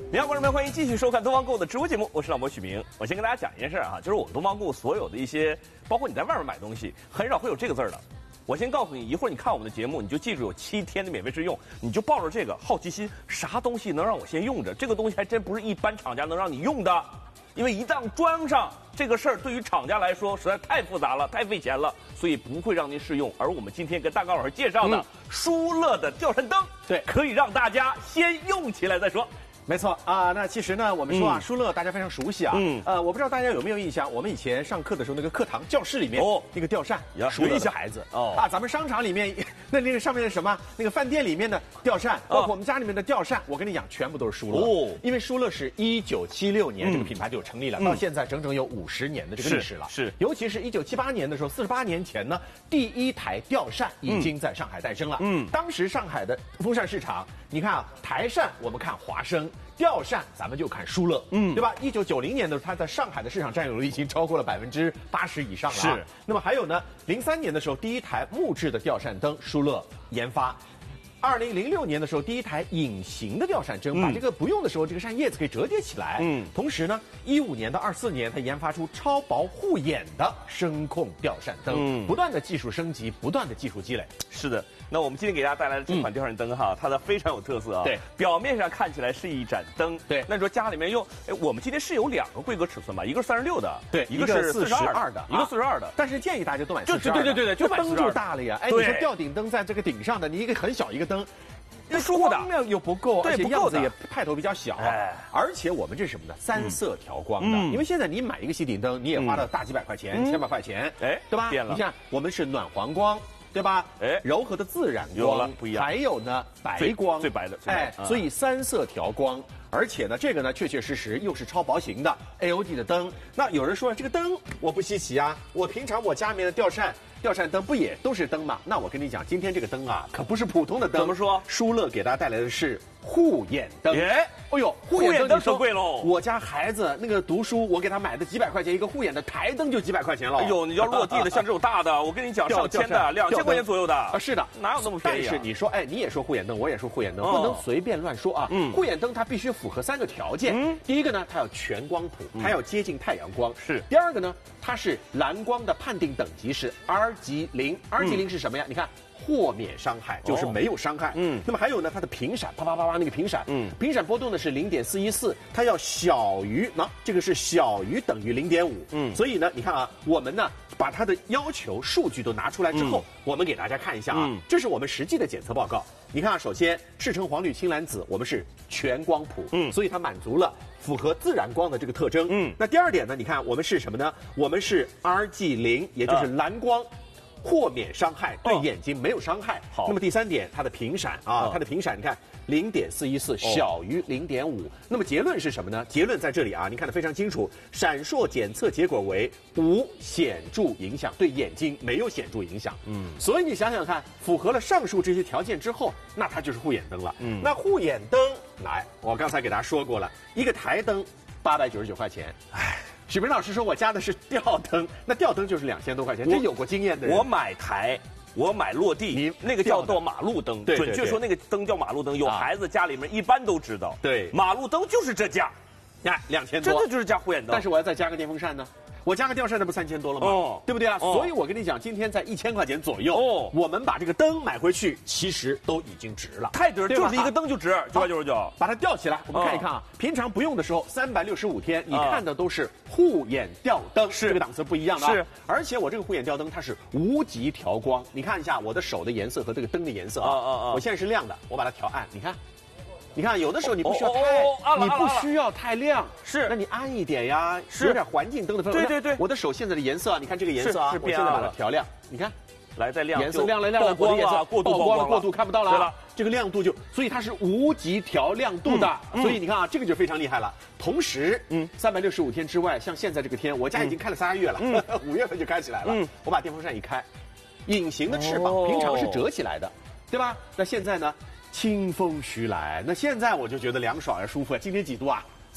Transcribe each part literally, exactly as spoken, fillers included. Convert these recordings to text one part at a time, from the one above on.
你好，观众朋友，欢迎继续收看东方购物的直播节目，我是老模许明。我先跟大家讲一件事啊，就是我们东方购物所有的一些，包括你在外面买东西，很少会有这个字儿的。我先告诉你，一会儿你看我们的节目，你就记住有七天的免费试用，你就抱着这个好奇心，啥东西能让我先用着？这个东西还真不是一般厂家能让你用的，因为一旦装上这个事儿，对于厂家来说实在太复杂了，太费钱了，所以不会让您试用。而我们今天跟大高老师介绍的、嗯、舒乐的吊扇灯，对，可以让大家先用起来再说。 没错啊，那其实呢，我们说啊，嗯、舒乐大家非常熟悉啊。嗯。呃，我不知道大家有没有印象，我们以前上课的时候，那个课堂教室里面，哦，那个吊扇，数一下孩子哦啊，咱们商场里面那那个上面的什么，那个饭店里面的吊扇，包括我们家里面的吊扇，我跟你讲，全部都是舒乐。哦。因为舒乐是一九七六年、嗯、这个品牌就成立了，嗯、到现在整整有五十年的这个历史了。是。是尤其是一九七八年的时候，四十八年前呢，第一台吊扇已经在上海诞生了。嗯。当时上海的风扇市场，你看啊，台扇我们看华生。吊扇咱们就看舒乐，嗯，对吧？一九九零年的时候，它在上海的市场占有率已经超过了百分之八十以上了、啊。是。那么还有呢，零三年的时候，第一台木质的吊扇灯，舒乐研发。二零零六年的时候，第一台隐形的吊扇针，嗯、把这个不用的时候，这个扇叶子可以折叠起来。嗯。同时呢，一五年到二四年，它研发出超薄护眼的声控吊扇灯，嗯，不断的技术升级，不断的技术积累。 是的。那我们今天给大家带来的这款吊扇灯哈，嗯、它的非常有特色啊。对，表面上看起来是一盏灯。对，那你说家里面用，哎，我们今天是有两个规格尺寸吧？一个是三十六的，对，一个是四十二的，一个四十二的。 但是建议大家都买四十二的。 对对对对，就灯就大了呀。哎，你说吊顶灯在这个顶上的，你一个很小一个灯。那光亮又不够，而且样子也派头比较小。哎，而且我们这是什么呢？三色调光的，因为现在你买一个吸顶灯，你也花了大几百块钱、千把块钱，哎，对吧？你看，我们是暖黄光。对吧？哎，柔和的自然光不一样，还有呢白光， 最白的， 哎，所以三色调光，而且呢，这个呢确确实实又是超薄型的 A O D 的灯。那有人说这个灯我不稀奇啊，我平常我家里面的吊扇。吊扇灯不也都是灯吗？那我跟你讲，今天这个灯啊，可不是普通的灯。 怎么说？ 舒乐给大家带来的是护眼灯。 耶！ 哎呦， 护眼灯可贵喽！ 我家孩子那个读书，我给他买的几百块钱一个护眼的台灯就几百块钱了。 哎呦，你要落地的，像这种大的，我跟你讲，上千的，两千块钱左右的啊。是的， 哪有那么便宜？ 但是你说，哎，你也说护眼灯，我也说护眼灯，不能随便乱说啊。嗯，护眼灯它必须符合三个条件。嗯，第一个呢，它要全光谱，它要接近太阳光。是。第二个呢，它是蓝光的判定等级是 R 级零。R 级零是什么呀？你看，豁免伤害就是没有伤害。嗯，那么还有呢，它的频闪啪啪啪啪那个频闪，嗯，频闪波动呢是零点四一四，它要小于那这个是小于等于零点五。嗯，所以呢，你看啊，我们呢把它的要求数据都拿出来之后，我们给大家看一下啊，这是我们实际的检测报告。你看啊，首先赤橙黄绿青蓝紫，我们是全光谱，嗯，所以它满足了符合自然光的这个特征。嗯，那第二点呢，你看我们是什么呢？我们是 R G 零，也就是蓝光。豁免伤害，对眼睛没有伤害。好，那么第三点，它的频闪啊，它的频闪，你看零点四一四，小于零点五。那么结论是什么呢？结论在这里啊，你看得非常清楚，闪烁检测结果为无显著影响，对眼睛没有显著影响。嗯，所以你想想看，符合了上述这些条件之后，那它就是护眼灯了。嗯，那护眼灯，来，我刚才给大家说过了，一个台灯八百九十九块钱，唉。许明老师说：“我家的是吊灯，那吊灯就是两千多块钱。这有过经验的人， 我买台，我买落地，你那个叫做马路灯，准确说那个灯叫马路灯。有孩子家里面一般都知道，对，马路灯就是这价， 你看两千多， 真的就是加护眼灯。 但是我要再加个电风扇呢。”我加个吊扇，那不三千多了吗？哦，对不对啊？哦、所以我跟你讲，今天在一千块钱左右，哦，我们把这个灯买回去，其实都已经值了， 太值了，就是一个灯就值九百九十九。 把它吊起来，我们看一看啊。哦、平常不用的时候，三百六十五天，你看的都是护眼吊灯，是这个档次不一样的、啊。是，而且我这个护眼吊灯它是无极调光，你看一下我的手的颜色和这个灯的颜色啊。啊啊啊！我现在是亮的，我把它调暗，你看。你看，有的时候你不需要太，哦哦哦、你不需要太亮，是，那你暗一点呀，是有点环境灯的氛围。对对对，我的手现在的颜色啊，你看这个颜色啊，我现在把它调亮，你看， 来再亮， 颜色亮了亮了， 我的颜色过度曝光了，过度看不到了。对了，这个亮度就，所以它是无极调亮度的，嗯、所以你看啊，这个就非常厉害了。同时，嗯，三百六十五天之外，像现在这个天，我家已经开了仨月了，嗯、五月份就开起来了。嗯，我把电风扇一开，隐形的翅膀、哦、平常是折起来的，对吧？那现在呢？清风徐来，那现在我就觉得凉爽而舒服。今天几度啊？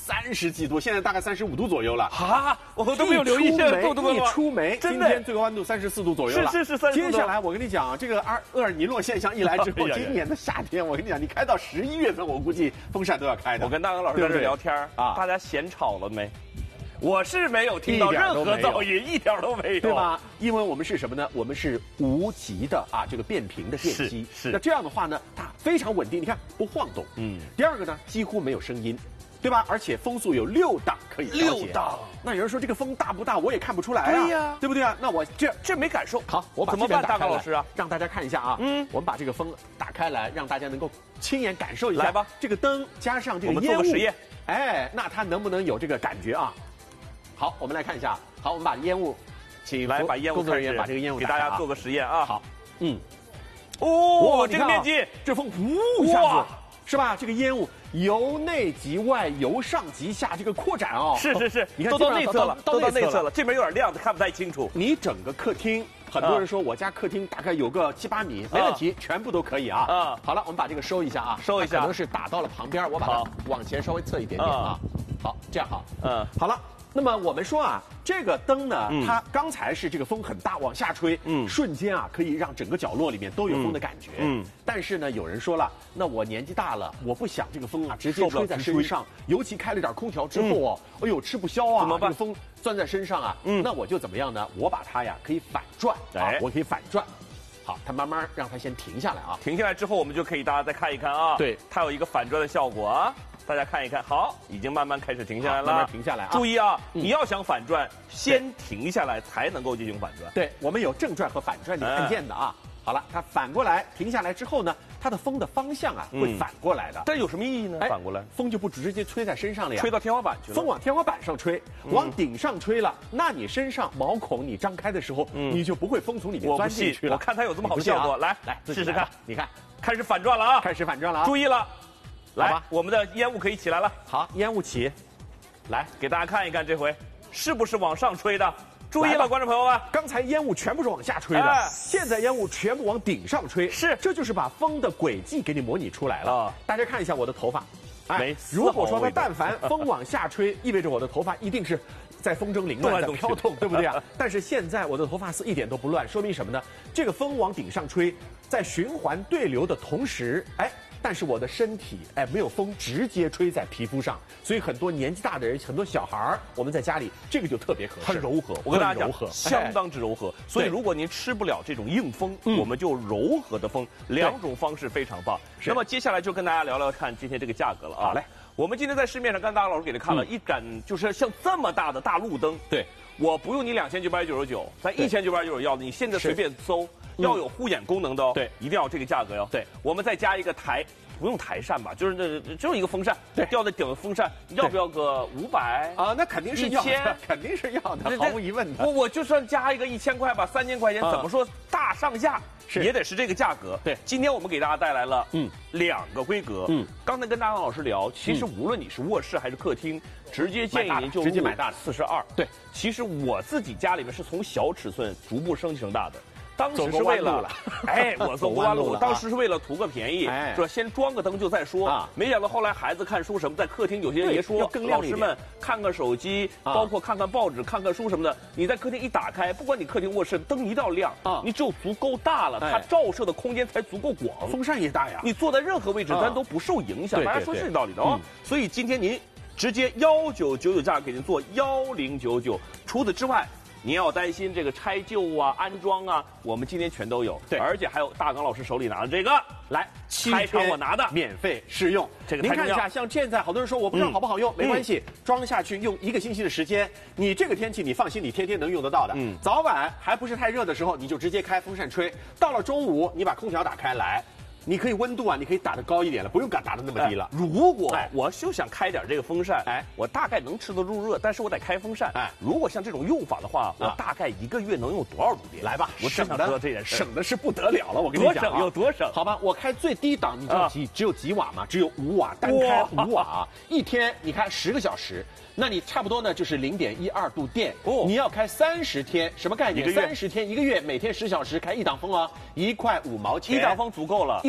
三十几度，现在大概三十五度左右了。 啊，我都没有留意这个度度一出梅，今天最高温度三十四度左右了。 是是是，三十接下来我跟你讲，这个阿厄尔尼诺现象一来之后，今年的夏天，我跟你讲，你开到十一月份，我估计风扇都要开的。 我跟大刚老师在这聊天啊，大家嫌吵了没？我是没有听到任何噪音，一点都没有， 对吧？因为我们是什么呢？我们是无极的啊，这个变频的电机。 是是。 那这样的话呢，它非常稳定，你看不晃动。嗯。第二个呢，几乎没有声音，对吧？而且风速有六档可以调节。 六档。 那有人说这个风大不大？我也看不出来啊。 对呀， 对不对啊？那我这这没感受。 好，我把怎么办，大高老师啊？ 让大家看一下啊。嗯。我们把这个风打开来，让大家能够亲眼感受一下。 来吧。 这个灯加上这个烟雾， 我们做个实验。 哎，那它能不能有这个感觉啊？好，我们来看一下。好，我们把烟雾，请来把烟雾工作人员把这个烟雾给大家做个实验啊。 好，嗯， 哦，这个面积， 这风呜一下子，是吧？这个烟雾由内及外，由上及下，这个扩展哦。 是是是， 你看都到内侧了， 都到内侧了，这边有点亮，看不太清楚。 你整个客厅，很多人说我家客厅大概有个七八米，没问题，全部都可以啊。啊，好了，我们把这个收一下啊， 收一下， 可能是打到了旁边，我把它往前稍微侧一点点啊。好，这样好。嗯，好了。那么我们说啊，这个灯呢，嗯、它刚才是这个风很大往下吹，嗯，瞬间啊可以让整个角落里面都有风的感觉，嗯。但是呢，有人说了，那我年纪大了，我不想这个风啊直接吹在身上，尤其开了点空调之后哦，嗯、哎呦吃不消啊， 怎么办？ 这个风钻在身上啊，嗯，那我就怎么样呢？我把它呀可以反转，哎，我可以反转。好，它慢慢让它先停下来啊， 停下来之后，我们就可以大家再看一看啊， 对， 它有一个反转的效果啊。大家看一看，好，已经慢慢开始停下来了， 慢慢停下来啊！ 注意啊，嗯、你要想反转，先停下来才能够进行反转。 对，我们有正转和反转的按键的啊。嗯、好了，它反过来停下来之后呢，它的风的方向啊会反过来的。 嗯、但有什么意义呢？哎、反过来， 风就不直接吹在身上了呀， 吹到天花板去了。 风往天花板上吹，往顶上吹了，嗯、那你身上毛孔你张开的时候，嗯、你就不会风从里面钻进去了。 我看它有这么好效果，来来试试看， 你看， 开始反转了啊！ 开始反转了啊！ 注意了。来吧，我们的烟雾可以起来了。 好，烟雾起，来给大家看一看，这回是不是往上吹的？注意了，观众朋友们， 刚才烟雾全部是往下吹的，哎、现在烟雾全部往顶上吹。 是， 这就是把风的轨迹给你模拟出来了。啊、大家看一下我的头发， 哎， 如果说它但凡风往下吹，意味着我的头发一定是在风中凌乱的飘动，对不对啊？但是现在我的头发丝一点都不乱，说明什么呢？这个风往顶上吹，在循环对流的同时，哎。但是我的身体哎没有风直接吹在皮肤上，所以很多年纪大的人，很多小孩儿，我们在家里这个就特别合适， 很柔和。我跟大家讲，相当之柔和。所以如果您吃不了这种硬风，我们就柔和的风，两种方式非常棒。那么接下来就跟大家聊聊看今天这个价格了啊。 好嘞， 我们今天在市面上，刚才大老师给他看了一盏，就是像这么大的大路灯。 对， 我不用你两千九百九十九，咱一千九百九十要的，你现在随便搜。要有护眼功能的哦， 对， 一定要这个价格哟。 对， 我们再加一个台，不用台扇吧，就是那只有一个风扇， 对， 吊在顶的风扇，要不要个五百啊？那肯定是要的，肯定是要的，毫无疑问的。 我我就算加一个一千块吧，三千块钱，怎么说大上下也得是这个价格。 对， 今天我们给大家带来了嗯两个规格。嗯，刚才跟大刚老师聊，其实无论你是卧室还是客厅，直接建议您就直接买大的四十二。对，其实我自己家里面是从小尺寸逐步升级成大的。当时是为了，哎，我走弯路了。当时是为了图个便宜，说先装个灯就再说。没想到后来孩子看书什么，在客厅有些人也说，老师们看个手机，包括看看报纸、看看书什么的，你在客厅一打开，不管你客厅卧室灯一定要亮啊，你只有足够大了，它照射的空间才足够广。 风扇也大呀， 你坐在任何位置，咱都不受影响。大家说是这道理的哦。所以今天您直接幺九九九价给您做幺零九九。除此之外。您要担心这个拆旧啊、安装啊，我们今天全都有。 对， 而且还有大刚老师手里拿的这个，来，开场我拿的， 免费试用。 这个您看一下，像现在好多人说我不知道好不好用，嗯、没关系，装下去用一个星期的时间，你这个天气你放心，你天天能用得到的。嗯，早晚还不是太热的时候，你就直接开风扇吹。到了中午，你把空调打开来。你可以温度啊，你可以打得高一点了，不用打打得那么低了。 哎、如果我就想开点这个风扇，哎，我大概能吃得住热，但是我得开风扇。哎，如果像这种用法的话，我大概一个月能用多少度电？ 来吧， 我真想知道这件事， 省的是不得了了。我跟你讲、啊， 多省有多省？ 好吧，我开最低档，你知道几、啊、只有几瓦吗？只有五瓦，单开五瓦，一天你开十个小时。那你差不多呢，就是零点一二度电。哦，你要开三十天，什么概念？三十天一个月，每天十小时开一档风哦，一块五毛钱。 一档风足够了。 一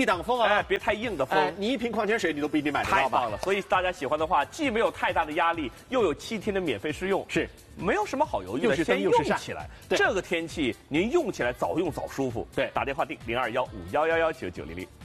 一档风啊， 哎，别太硬的风。 哎，你一瓶矿泉水你都不一定买得到吧？ 太棒了！所以大家喜欢的话，既没有太大的压力，又有七天的免费试用， 是没有什么好犹豫的， 又是先用灯又是起来。 对这个天气您用起来早用早舒服。 对， 打电话订零二幺五幺幺幺九九零零。